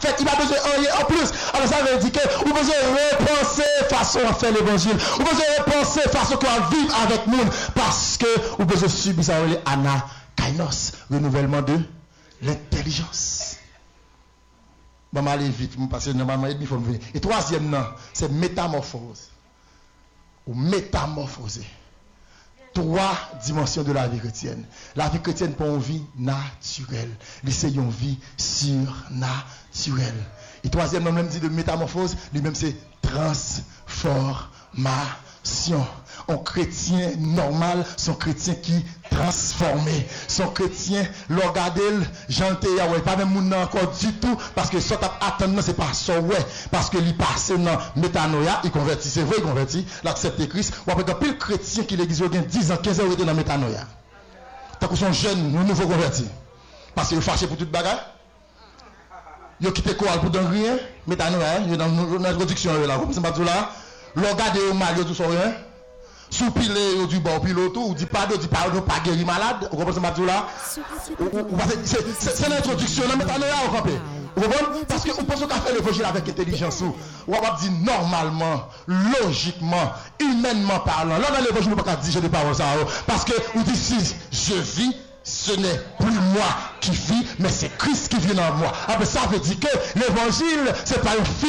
Fait il a besoin de rien en plus. Alors ça veut dire que vous besoin repenser façon à faire l'évangile. Vous besoin repenser façon à vivre avec nous. Parce que vous besoin subir ça anakainos, renouvellement de l'intelligence. Bon, aller vite, parce que normalement, il faut venir. Et troisième, non, c'est métamorphose. Ou métamorphoser. 3 dimensions de la vie chrétienne. La vie chrétienne pour une vie naturelle. C'est une vie surnaturelle. Et troisième, on même dit de métamorphose, lui-même c'est transformation. Un chrétien normal, son chrétien qui transformé. Son chrétien, regardez, j'entends, pas même moun encore du tout, parce que ça attendre, c'est pas ça, ouais. Parce que il passe dans métanoïa, il convertit, c'est vrai, il convertit, l'accepte Christ. Ou après, pile chrétien qui l'église, il y a 10 ans, 15 ans, il était dans métanoïa. Tant que son jeune, nous nouveau converti. Parce qu'il est fâché pour toute bagarre. Il a quitté quoi pour donner rien, métanoïa, il est dans l'introduction, là, comme c'est pas tout là. Regardez au mal, tout ça, rien. Soupilé du bon pilote ou dit pas pas guéri malade, vous comprenez ça là? C'est l'introduction, là maintenant là on campé. Vous comprenez? Parce que on pense qu'on fait l'évangile avec intelligence ou on va dire normalement, logiquement, humainement parlant. Là dans l'évangile on peut pas dire des paroles ça parce que on dit si je vis, ce n'est plus moi qui vis, mais c'est Christ qui vit en moi. Ah ben ça veut dire que l'évangile c'est pas une